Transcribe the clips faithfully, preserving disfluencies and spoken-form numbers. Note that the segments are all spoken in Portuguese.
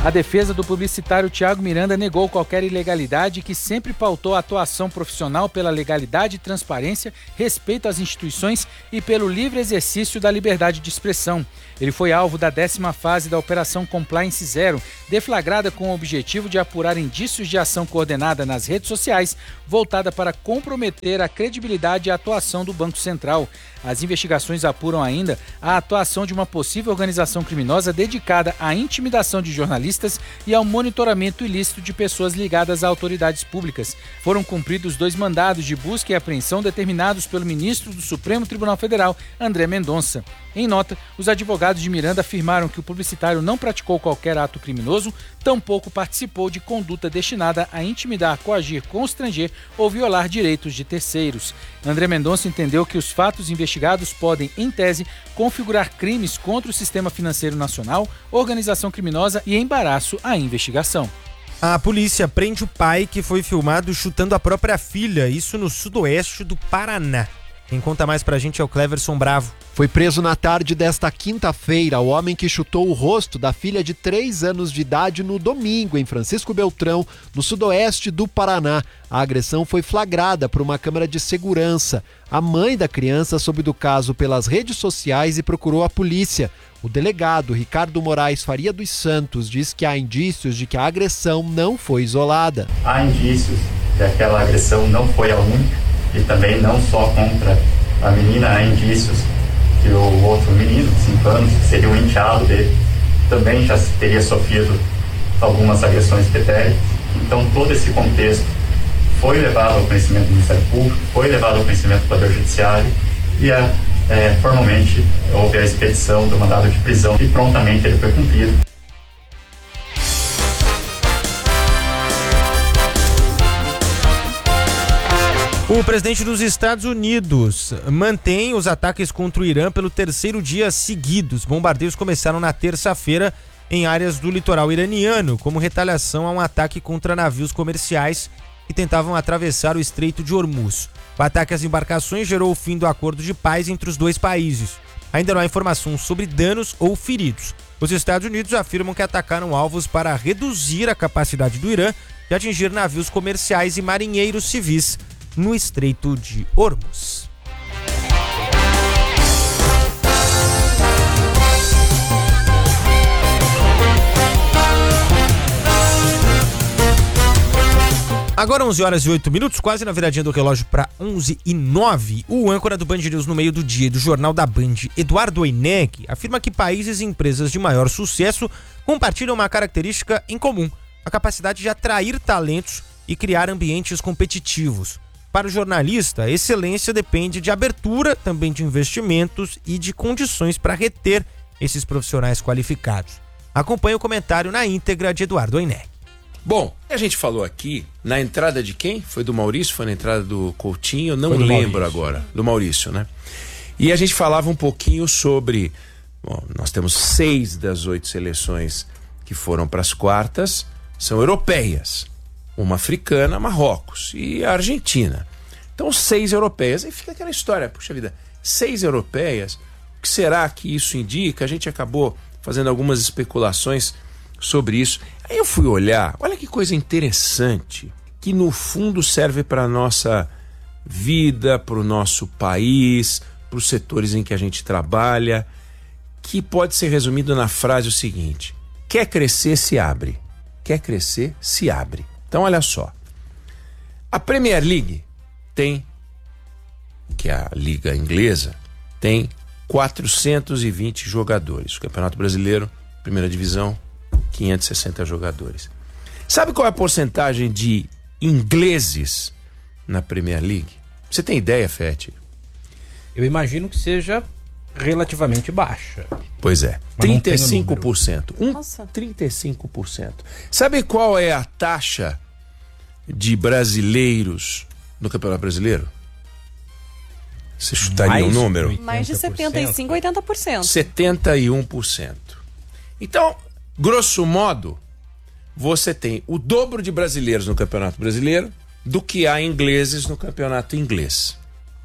A defesa do publicitário Thiago Miranda negou qualquer ilegalidade e que sempre pautou a atuação profissional pela legalidade e transparência, respeito às instituições e pelo livre exercício da liberdade de expressão. Ele foi alvo da décima fase da Operação Compliance Zero, deflagrada com o objetivo de apurar indícios de ação coordenada nas redes sociais, voltada para comprometer a credibilidade e a atuação do Banco Central. As investigações apuram ainda a atuação de uma possível organização criminosa dedicada à intimidação de jornalistas e ao monitoramento ilícito de pessoas ligadas a autoridades públicas. Foram cumpridos dois mandados de busca e apreensão determinados pelo ministro do Supremo Tribunal Federal, André Mendonça. Em nota, os advogados de Miranda afirmaram que o publicitário não praticou qualquer ato criminoso, tampouco participou de conduta destinada a intimidar, coagir, constranger ou violar direitos de terceiros. André Mendonça entendeu que os fatos investigados podem, em tese, configurar crimes contra o sistema financeiro nacional, organização criminosa e embaraço à investigação. A polícia prende o pai que foi filmado chutando a própria filha, isso no sudoeste do Paraná. Quem conta mais pra gente é o Cleverson Bravo. Foi preso na tarde desta quinta-feira o homem que chutou o rosto da filha de três anos de idade no domingo, em Francisco Beltrão, no sudoeste do Paraná. A agressão foi flagrada por uma câmera de segurança. A mãe da criança soube do caso pelas redes sociais e procurou a polícia. O delegado Ricardo Moraes Faria dos Santos diz que há indícios de que a agressão não foi isolada. Há indícios que aquela agressão não foi a única e também não só contra a menina, há indícios que o outro menino, de cinco anos, que seria o enteado dele, também já teria sofrido algumas agressões pretéritas. Então todo esse contexto foi levado ao conhecimento do Ministério Público, foi levado ao conhecimento do Poder Judiciário e a, é, formalmente houve a expedição do mandado de prisão e prontamente ele foi cumprido. O presidente dos Estados Unidos mantém os ataques contra o Irã pelo terceiro dia seguidos. Bombardeios começaram na terça-feira em áreas do litoral iraniano, como retaliação a um ataque contra navios comerciais que tentavam atravessar o Estreito de Hormuz. O ataque às embarcações gerou o fim do acordo de paz entre os dois países. Ainda não há informação sobre danos ou feridos. Os Estados Unidos afirmam que atacaram alvos para reduzir a capacidade do Irã de atingir navios comerciais e marinheiros civis no Estreito de Hormuz. Agora onze horas e oito minutos, quase na viradinha do relógio para onze e nove. O âncora do Band News no meio do dia do Jornal da Band, Eduardo Oineg, afirma que países e empresas de maior sucesso compartilham uma característica em comum: a capacidade de atrair talentos e criar ambientes competitivos. Para o jornalista, a excelência depende de abertura, também de investimentos e de condições para reter esses profissionais qualificados. Acompanhe o comentário na íntegra de Eduardo Oineg. Bom, a gente falou aqui, na entrada de quem? Foi do Maurício? Foi na entrada do Coutinho? Não lembro Maurício. agora. Do Maurício, né? E a gente falava um pouquinho sobre... Bom, nós temos seis das oito seleções que foram para as quartas, são europeias. Uma africana, Marrocos, e a Argentina. Então, seis europeias. E fica aquela história, puxa vida, seis europeias, o que será que isso indica? A gente acabou fazendo algumas especulações sobre isso. Aí eu fui olhar, olha que coisa interessante, que no fundo serve para a nossa vida, para o nosso país, para os setores em que a gente trabalha, que pode ser resumido na frase o seguinte: quer crescer, se abre. Quer crescer, se abre. Então, olha só, a Premier League tem, que é a liga inglesa, tem quatrocentos e vinte jogadores. O Campeonato Brasileiro, primeira divisão, quinhentos e sessenta jogadores. Sabe qual é a porcentagem de ingleses na Premier League? Você tem ideia, Fete? Eu imagino que seja relativamente baixa. Pois é, trinta e cinco por cento. Um, trinta e cinco por cento. Sabe qual é a taxa de brasileiros no Campeonato Brasileiro? Você chutaria um número? Mais de setenta e cinco, oitenta por cento. setenta e um por cento. Então, grosso modo, você tem o dobro de brasileiros no Campeonato Brasileiro do que há ingleses no Campeonato Inglês.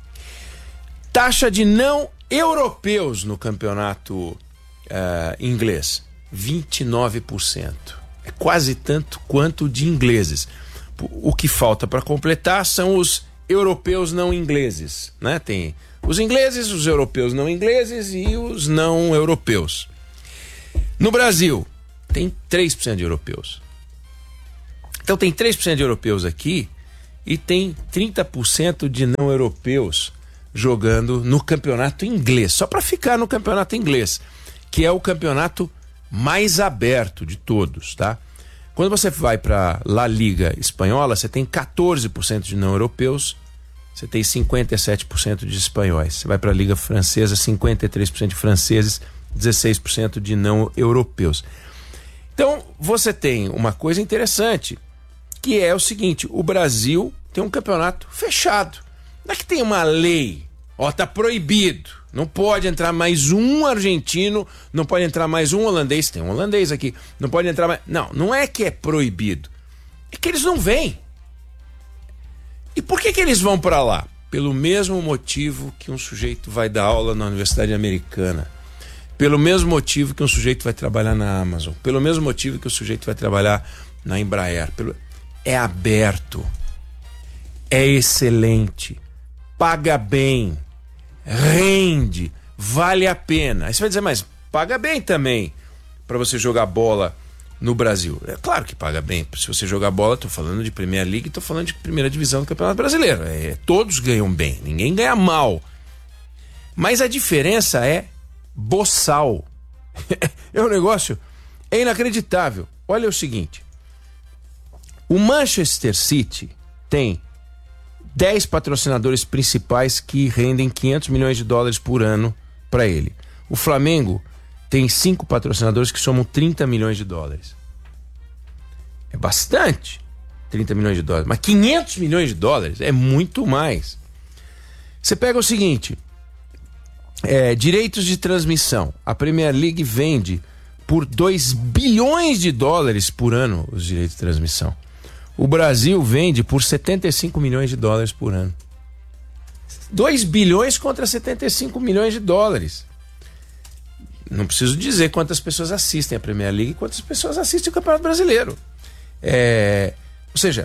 Taxa de não europeus no Campeonato uh, Inglês, vinte e nove por cento. é quase tanto quanto de ingleses. O que falta para completar são os europeus não ingleses, né? Tem os ingleses, os europeus não ingleses e os não europeus. No Brasil, tem três por cento de europeus. Então tem três por cento de europeus aqui e tem trinta por cento de não europeus jogando no campeonato inglês, só para ficar no campeonato inglês, que é o campeonato mais aberto de todos, tá? Quando você vai para La Liga espanhola, você tem quatorze por cento de não europeus, você tem cinquenta e sete por cento de espanhóis. Você vai para a Liga francesa, cinquenta e três por cento de franceses, dezesseis por cento de não europeus. Então, você tem uma coisa interessante, que é o seguinte: o Brasil tem um campeonato fechado. Não é que tem uma lei, ó, tá proibido, não pode entrar mais um argentino, não pode entrar mais um holandês, tem um holandês aqui, não pode entrar mais... Não, não é que é proibido, é que eles não vêm. E por que que eles vão para lá? Pelo mesmo motivo que um sujeito vai dar aula na Universidade Americana, pelo mesmo motivo que um sujeito vai trabalhar na Amazon, pelo mesmo motivo que o sujeito vai trabalhar na Embraer. Pelo... É aberto, é excelente, paga bem, rende, vale a pena. Aí você vai dizer, mas paga bem também para você jogar bola no Brasil. É claro que paga bem. Se você jogar bola, estou falando de Premier League, estou falando de primeira divisão do Campeonato Brasileiro. É, todos ganham bem, ninguém ganha mal. Mas a diferença é boçal. É um negócio, é inacreditável. Olha o seguinte, o Manchester City tem dez patrocinadores principais que rendem quinhentos milhões de dólares por ano para ele. O Flamengo tem cinco patrocinadores que somam trinta milhões de dólares. É bastante, trinta milhões de dólares. Mas quinhentos milhões de dólares é muito mais. Você pega o seguinte, é, direitos de transmissão. A Premier League vende por dois bilhões de dólares por ano os direitos de transmissão. O Brasil vende por setenta e cinco milhões de dólares por ano. dois bilhões contra setenta e cinco milhões de dólares. Não preciso dizer quantas pessoas assistem a Premier League e quantas pessoas assistem o Campeonato Brasileiro. É, ou seja,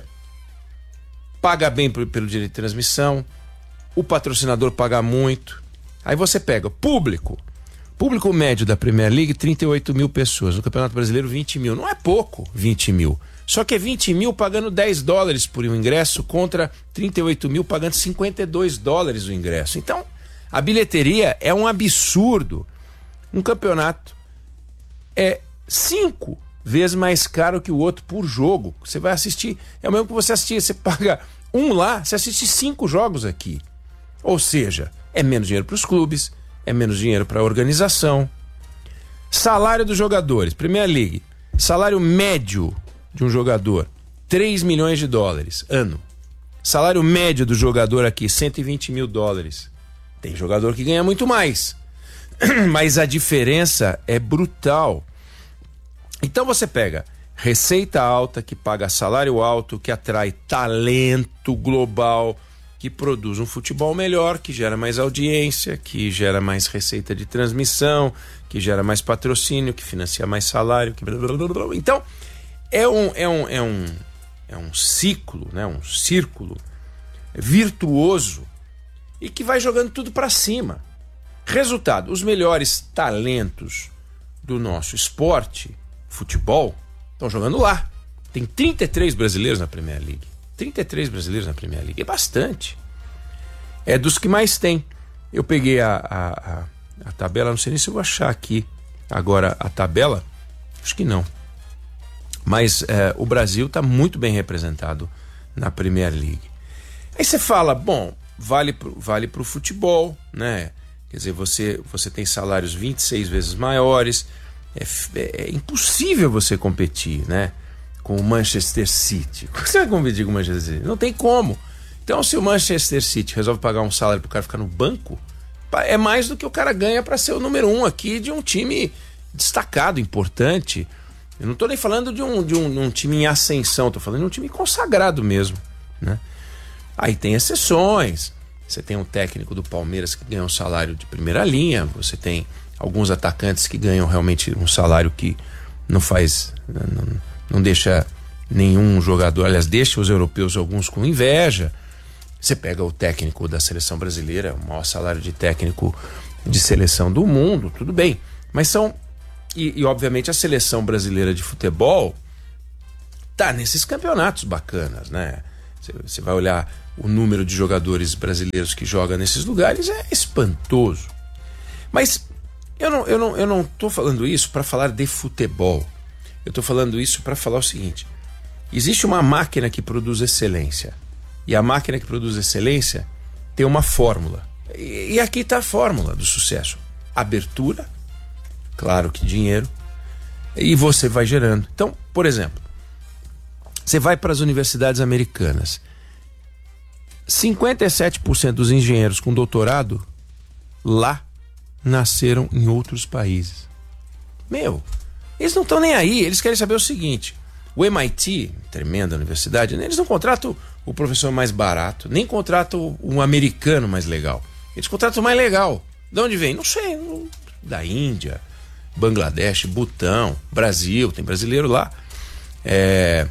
paga bem pelo, pelo direito de transmissão, o patrocinador paga muito. Aí você pega o público. Público médio da Premier League, trinta e oito mil pessoas. No Campeonato Brasileiro, vinte mil. Não é pouco, vinte mil. Só que é vinte mil pagando dez dólares por um ingresso contra trinta e oito mil pagando cinquenta e dois dólares o ingresso. Então, a bilheteria é um absurdo. Um campeonato é cinco vezes mais caro que o outro por jogo. Você vai assistir, é o mesmo que você assistir, você paga um lá, você assiste cinco jogos aqui. Ou seja, é menos dinheiro para os clubes, é menos dinheiro para a organização. Salário dos jogadores, Premier League, salário médio de um jogador, três milhões de dólares ano. Salário médio do jogador aqui, cento e vinte mil dólares. Tem jogador que ganha muito mais, mas a diferença é brutal. Então você pega receita alta, que paga salário alto, que atrai talento global, que produz um futebol melhor, que gera mais audiência, que gera mais receita de transmissão, que gera mais patrocínio, que financia mais salário, que... Então, é um, é um, é um, é um ciclo, né? Um círculo virtuoso e que vai jogando tudo para cima. Resultado, os melhores talentos do nosso esporte, futebol, estão jogando lá. Tem trinta e três brasileiros na Premier League. trinta e três brasileiros na Premier League. É bastante. É dos que mais tem. Eu peguei a, a, a, a tabela, não sei nem se eu vou achar aqui agora a tabela. Acho que não. Mas é, o Brasil está muito bem representado na Premier League. Aí você fala, bom, vale pro, vale pro futebol, né? Quer dizer, você, você tem salários vinte e seis vezes maiores. É, é, é impossível você competir, né? Com o Manchester City. Como você vai competir com o Manchester City? Não tem como. Então, se o Manchester City resolve pagar um salário para o cara ficar no banco, é mais do que o cara ganha para ser o número um aqui de um time destacado, importante. Eu não estou nem falando de um, de um, um time em ascensão, estou falando de um time consagrado mesmo, né? Aí tem exceções. Você tem um técnico do Palmeiras que ganha um salário de primeira linha, você tem alguns atacantes que ganham realmente um salário que não faz... Não, não deixa nenhum jogador, aliás, deixa os europeus alguns com inveja. Você pega o técnico da seleção brasileira, o maior salário de técnico de seleção do mundo, tudo bem. Mas são... E, e obviamente a seleção brasileira de futebol tá nesses campeonatos bacanas, né? Você vai olhar o número de jogadores brasileiros que jogam nesses lugares, é espantoso. Mas eu não, eu não, eu não tô falando isso para falar de futebol. Eu tô falando isso para falar o seguinte: existe uma máquina que produz excelência. E a máquina que produz excelência tem uma fórmula. E, e aqui está a fórmula do sucesso. Abertura, claro que dinheiro, e você vai gerando. Então, por exemplo, você vai para as universidades americanas. cinquenta e sete por cento dos engenheiros com doutorado lá nasceram em outros países. Meu, eles não estão nem aí, eles querem saber o seguinte: o M I T, tremenda universidade, eles não contratam o professor mais barato, nem contratam um americano mais legal. Eles contratam o mais legal. De onde vem? Não sei, da Índia, Bangladesh, Butão, Brasil, tem brasileiro lá. É...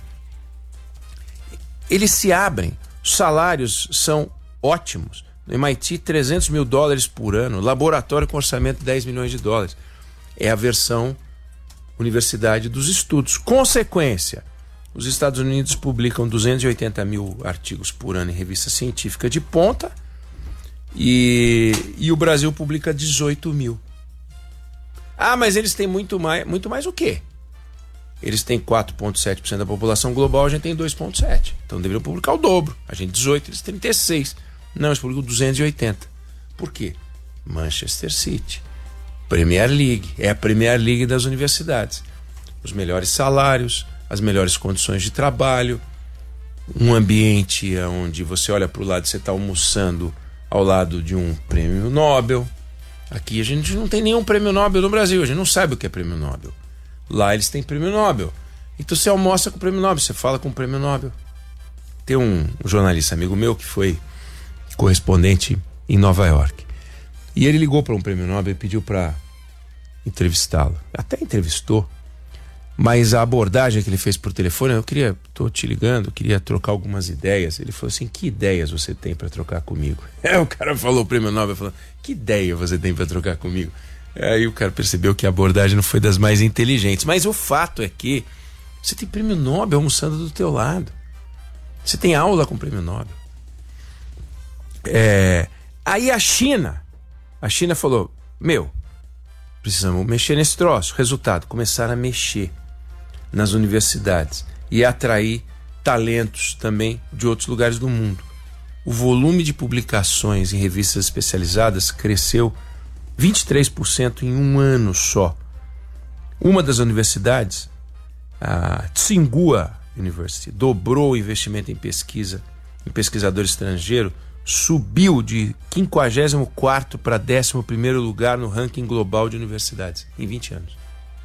Eles se abrem, os salários são ótimos. No M I T, trezentos mil dólares por ano, laboratório com orçamento de dez milhões de dólares. É a versão Universidade dos Estudos. Consequência, os Estados Unidos publicam duzentos e oitenta mil artigos por ano em revista científica de ponta e, e o Brasil publica dezoito mil. Ah, mas eles têm muito mais, muito mais o quê? Eles têm quatro vírgula sete por cento da população global, a gente tem dois vírgula sete por cento. Então deveriam publicar o dobro. A gente dezoito, eles trinta e seis. Não, eles publicam duzentos e oitenta. Por quê? Manchester City, Premier League, é a Premier League das universidades. Os melhores salários, as melhores condições de trabalho, um ambiente onde você olha para o lado e você está almoçando ao lado de um prêmio Nobel. Aqui a gente não tem nenhum prêmio Nobel no Brasil, a gente não sabe o que é prêmio Nobel. Lá eles têm prêmio Nobel. Então você almoça com o prêmio Nobel, você fala com o prêmio Nobel. Tem um jornalista amigo meu que foi correspondente em Nova York. E ele ligou para um prêmio Nobel e pediu para entrevistá-lo. Até entrevistou. Mas a abordagem que ele fez por telefone: eu queria, tô te ligando, queria trocar algumas ideias. Ele falou assim: que ideias você tem para trocar comigo? É, o cara falou, o prêmio Nobel falou: que ideia você tem para trocar comigo? Aí o cara percebeu que a abordagem não foi das mais inteligentes. Mas o fato é que você tem prêmio Nobel almoçando do teu lado. Você tem aula com prêmio Nobel. É, aí a China, a China falou: meu, precisamos mexer nesse troço. Resultado, começaram a mexer nas universidades e atrair talentos também de outros lugares do mundo. O volume de publicações em revistas especializadas cresceu vinte e três por cento em um ano só. Uma das universidades, a Tsinghua University, dobrou o investimento em pesquisa, em pesquisador estrangeiro, subiu de quinquagésimo quarto para décimo primeiro lugar no ranking global de universidades em vinte anos.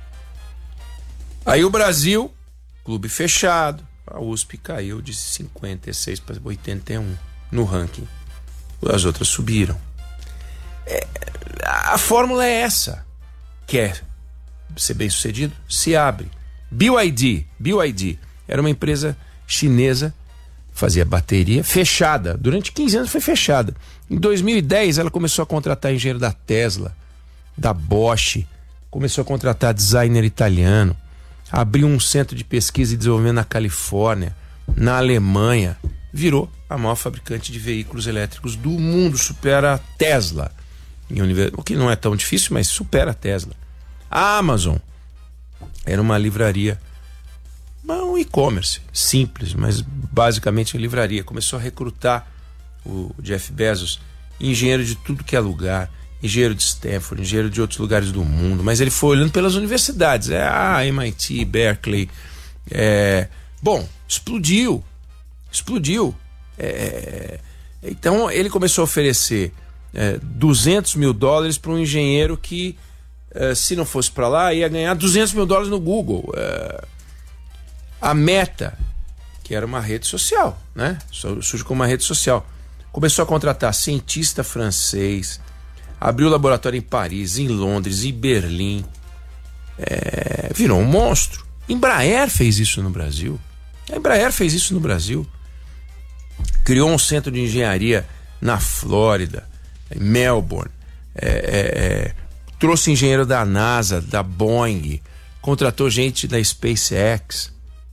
Aí o Brasil, clube fechado, a U S P caiu de cinquenta e seis para oitenta e um no ranking. As outras subiram. É, a fórmula é essa. Quer ser bem sucedido? Se abre. B Y D, B Y D era uma empresa chinesa, fazia bateria, fechada. Durante quinze anos foi fechada. Em dois mil e dez ela começou a contratar engenheiro da Tesla, da Bosch, começou a contratar designer italiano, abriu um centro de pesquisa e desenvolvimento na Califórnia, na Alemanha, virou a maior fabricante de veículos elétricos do mundo, supera a Tesla. Em univers... O que não é tão difícil, mas supera a Tesla. A Amazon era uma livraria, um e-commerce simples, mas basicamente uma livraria. Começou a recrutar o Jeff Bezos, engenheiro de tudo que é lugar, engenheiro de Stanford, engenheiro de outros lugares do mundo, mas ele foi olhando pelas universidades, é a M I T, Berkeley, é... bom, explodiu, explodiu. É... Então ele começou a oferecer é, duzentos mil dólares para um engenheiro que, é, se não fosse para lá, ia ganhar duzentos mil dólares no Google. É... A Meta, que era uma rede social, né? Surge como uma rede social, começou a contratar cientista francês, abriu laboratório em Paris, em Londres, em Berlim, é, virou um monstro. Embraer fez isso no Brasil. A Embraer fez isso no Brasil. Criou um centro de engenharia na Flórida, em Melbourne. É, é, é, trouxe engenheiro da NASA, da Boeing, contratou gente da SpaceX.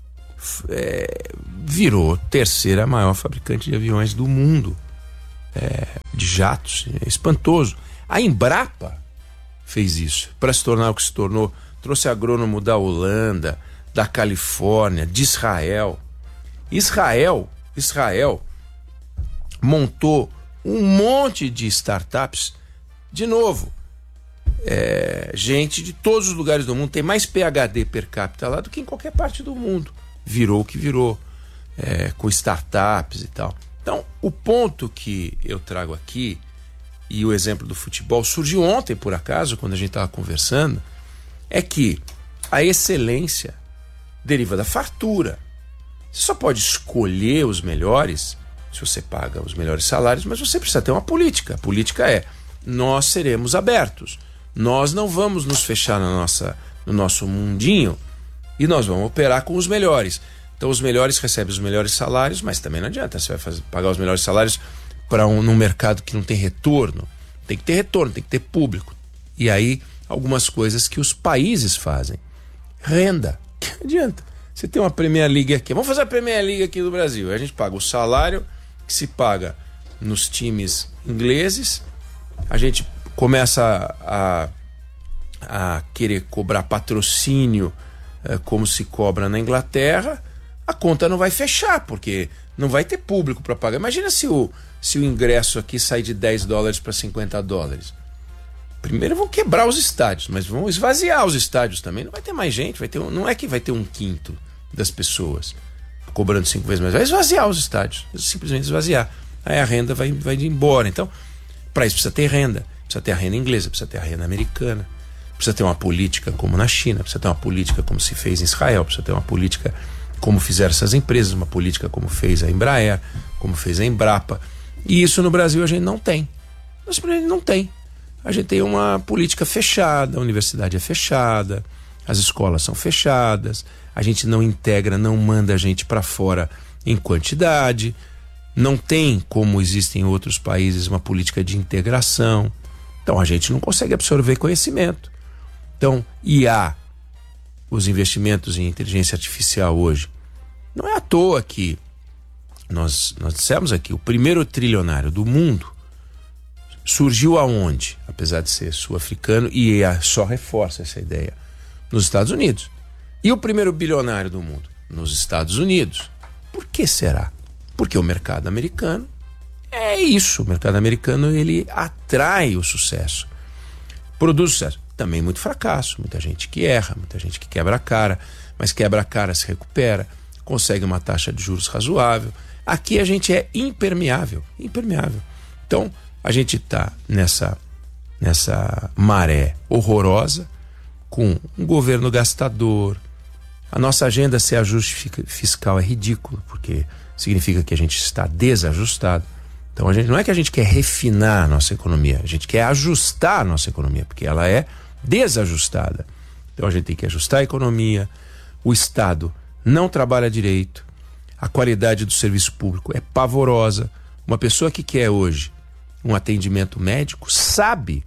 É, virou terceira maior fabricante de aviões do mundo, é, de jatos. É espantoso. A Embrapa fez isso para se tornar o que se tornou. Trouxe agrônomo da Holanda, da Califórnia, de Israel. Israel, Israel montou um monte de startups. De novo, é, gente de todos os lugares do mundo. Tem mais P H D per capita lá do que em qualquer parte do mundo. Virou o que virou, é, com startups e tal. Então, o ponto que eu trago aqui, e o exemplo do futebol, surgiu ontem, por acaso, quando a gente estava conversando, é que a excelência deriva da fartura. Você só pode escolher os melhores se você paga os melhores salários, mas você precisa ter uma política. A política é: nós seremos abertos, nós não vamos nos fechar na nossa, no nosso mundinho, e nós vamos operar com os melhores. Então os melhores recebem os melhores salários, mas também não adianta, você vai fazer, pagar os melhores salários para um num mercado que não tem retorno. Tem que ter retorno, tem que ter público. E aí, algumas coisas que os países fazem. Renda. Não adianta. Você tem uma Premier League aqui. Vamos fazer a Premier League aqui do Brasil. A gente paga o salário que se paga nos times ingleses. A gente começa a, a, a querer cobrar patrocínio é, como se cobra na Inglaterra. A conta não vai fechar, porque não vai ter público para pagar. Imagina se o, se o ingresso aqui sai de dez dólares para cinquenta dólares. Primeiro vão quebrar os estádios, mas vão esvaziar os estádios também. Não vai ter mais gente, vai ter um, não é que vai ter um quinto das pessoas cobrando cinco vezes mais. Vai esvaziar os estádios, simplesmente esvaziar. Aí a renda vai, vai embora. Então, para isso precisa ter renda. Precisa ter a renda inglesa, precisa ter a renda americana. Precisa ter uma política como na China, precisa ter uma política como se fez em Israel, precisa ter uma política como fizeram essas empresas, uma política como fez a Embraer, como fez a Embrapa. E isso no Brasil a gente não tem. Nós não tem. A gente tem uma política fechada, a universidade é fechada, as escolas são fechadas, a gente não integra, não manda a gente para fora em quantidade, não tem, como existem em outros países, uma política de integração. Então a gente não consegue absorver conhecimento. Então, I A, os investimentos em inteligência artificial hoje, não é à toa que nós, nós dissemos aqui, o primeiro trilionário do mundo surgiu aonde? Apesar de ser sul-africano, e só reforça essa ideia, nos Estados Unidos. E o primeiro bilionário do mundo? Nos Estados Unidos. Por que será? Porque o mercado americano é isso. O mercado americano, ele atrai o sucesso. Produz sucesso. Também muito fracasso. Muita gente que erra, muita gente que quebra a cara, mas quebra a cara, se recupera, consegue uma taxa de juros razoável. Aqui a gente é impermeável. Impermeável. Então, a gente está nessa, nessa maré horrorosa, com um governo gastador. A nossa agenda sem ajuste fiscal é ridículo, porque significa que a gente está desajustado. Então, a gente, não é que a gente quer refinar a nossa economia, a gente quer ajustar a nossa economia, porque ela é desajustada. Então, a gente tem que ajustar a economia, o Estado não trabalha direito, a qualidade do serviço público é pavorosa. Uma pessoa que quer hoje um atendimento médico sabe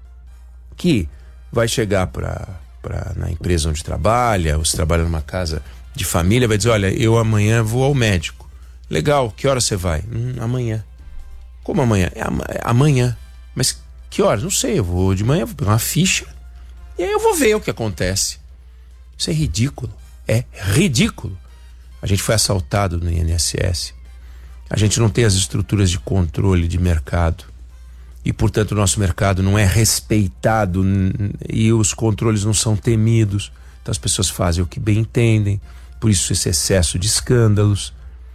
que vai chegar para na empresa onde trabalha, ou se trabalha numa casa de família, vai dizer: olha, eu amanhã vou ao médico. Legal, que hora você vai? Hum, amanhã. Como amanhã? É am- é amanhã. Mas que horas? Não sei, eu vou de manhã, vou pegar uma ficha e aí eu vou ver o que acontece. Isso é ridículo. É ridículo. A gente foi assaltado no I N S S. A gente não tem as estruturas de controle de mercado. E, portanto, o nosso mercado não é respeitado e os controles não são temidos. Então as pessoas fazem o que bem entendem. Por isso esse excesso de escândalos.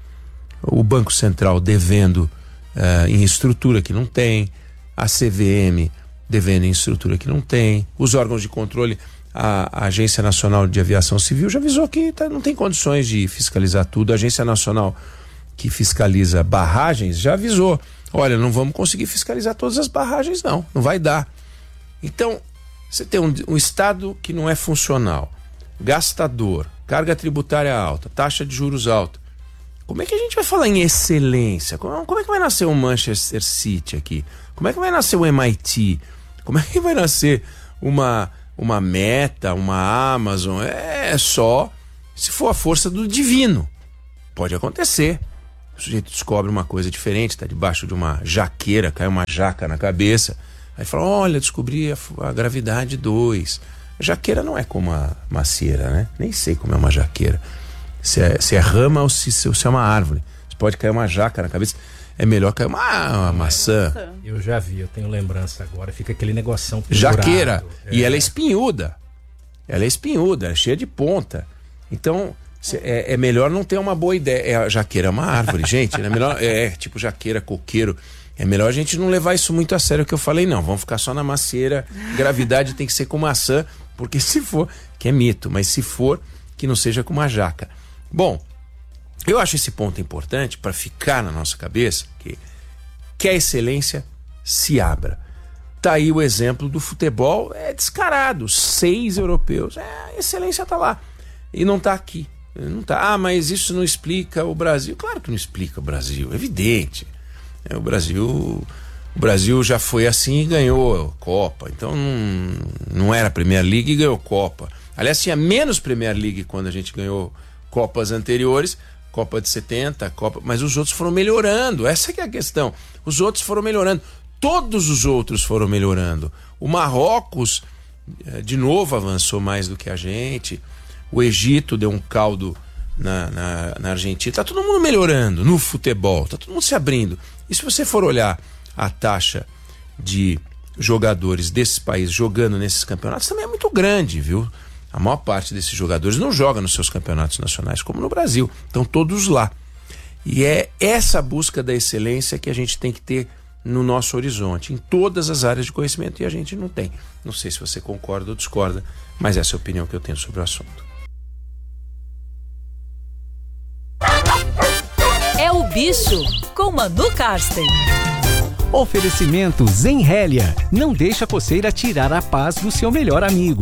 O Banco Central devendo uh, em estrutura que não tem. A C V M devendo em estrutura que não tem. Os órgãos de controle, a, a Agência Nacional de Aviação Civil já avisou que tá, não tem condições de fiscalizar tudo. A Agência Nacional que fiscaliza barragens já avisou: olha, não vamos conseguir fiscalizar todas as barragens, não, não vai dar. Então, você tem um, um Estado que não é funcional, gastador, carga tributária alta, taxa de juros alta. Como é que a gente vai falar em excelência? Como, como é que vai nascer um Manchester City aqui? Como é que vai nascer o M I T? Como é que vai nascer uma, uma Meta, uma Amazon? É só se for a força do divino. Pode acontecer. O sujeito descobre uma coisa diferente, está debaixo de uma jaqueira, cai uma jaca na cabeça. Aí fala, olha, descobri a, a gravidade dois. A jaqueira não é como a macieira, né? Nem sei como é uma jaqueira. Se é, se é rama ou se, se é uma árvore. Se pode cair uma jaca na cabeça, é melhor cair uma, uma maçã. Eu já vi, eu tenho lembrança agora. Fica aquele negoção pendurado. Jaqueira. É. E ela é espinhuda. Ela é espinhuda, é cheia de ponta. Então, é, é melhor não ter uma boa ideia. É, a jaqueira é uma árvore, gente. É, melhor, é tipo jaqueira, coqueiro. É melhor a gente não levar isso muito a sério, que eu falei, não. Vamos ficar só na macieira. Gravidade tem que ser com maçã, porque se for, que é mito, mas se for, que não seja com uma jaca. Bom, eu acho esse ponto importante para ficar na nossa cabeça, que, que a excelência se abra. Tá aí o exemplo do futebol, é descarado, seis europeus, é, a excelência tá lá e não tá aqui, não tá. Ah, mas isso não explica o Brasil. Claro que não explica o Brasil, é evidente. É, o Brasil, o Brasil já foi assim e ganhou a Copa, então não, não era Premier League e ganhou Copa. Aliás, tinha menos Premier League quando a gente ganhou Copas anteriores, Copa de setenta, Copa, mas os outros foram melhorando, essa que é a questão. Os outros foram melhorando, todos os outros foram melhorando. O Marrocos, de novo, avançou mais do que a gente. O Egito deu um caldo na, na, na Argentina. Tá todo mundo melhorando no futebol, tá todo mundo se abrindo. E se você for olhar a taxa de jogadores desses países jogando nesses campeonatos, também é muito grande, viu? A maior parte desses jogadores não joga nos seus campeonatos nacionais, como no Brasil. Estão todos lá. E é essa busca da excelência que a gente tem que ter no nosso horizonte, em todas as áreas de conhecimento, e a gente não tem. Não sei se você concorda ou discorda, mas essa é a opinião que eu tenho sobre o assunto. É o Bicho, com Manu Karsten. Oferecimento Zenrélia. Não deixa a coceira tirar a paz do seu melhor amigo.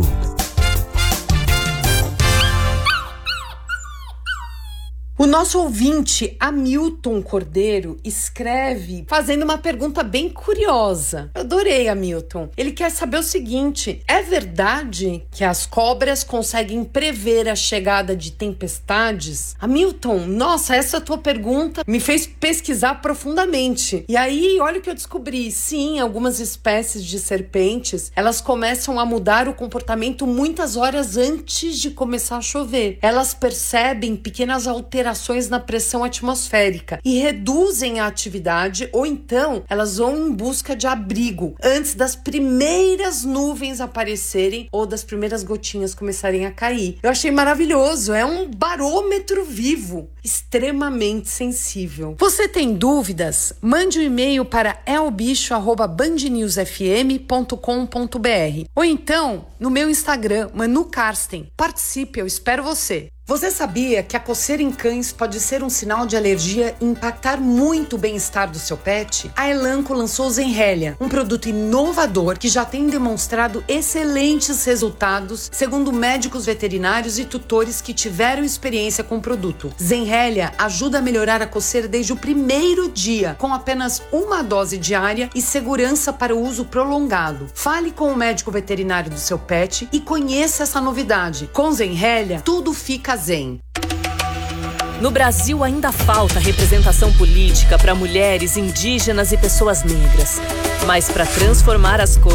O nosso ouvinte, Hamilton Cordeiro, escreve fazendo uma pergunta bem curiosa. Eu adorei, Hamilton. Ele quer saber o seguinte: é verdade que as cobras conseguem prever a chegada de tempestades? Hamilton, nossa, essa tua pergunta me fez pesquisar profundamente. E aí, olha o que eu descobri. Sim, algumas espécies de serpentes, elas começam a mudar o comportamento muitas horas antes de começar a chover. Elas percebem pequenas alterações na pressão atmosférica e reduzem a atividade, ou então elas vão em busca de abrigo antes das primeiras nuvens aparecerem ou das primeiras gotinhas começarem a cair. Eu achei maravilhoso, é um barômetro vivo, extremamente sensível. Você tem dúvidas? Mande um e-mail para elbicho arroba band news f m ponto com ponto b r ou então no meu Instagram, Manu Karsten. Participe, eu espero você. Você sabia que a coceira em cães pode ser um sinal de alergia e impactar muito o bem-estar do seu pet? A Elanco lançou o Zenrélia, um produto inovador que já tem demonstrado excelentes resultados, segundo médicos veterinários e tutores que tiveram experiência com o produto. Zenrélia ajuda a melhorar a coceira desde o primeiro dia, com apenas uma dose diária e segurança para o uso prolongado. Fale com o médico veterinário do seu pet e conheça essa novidade. Com Zenrélia, tudo fica zen. No Brasil ainda falta representação política para mulheres, indígenas e pessoas negras. Mas para transformar as coisas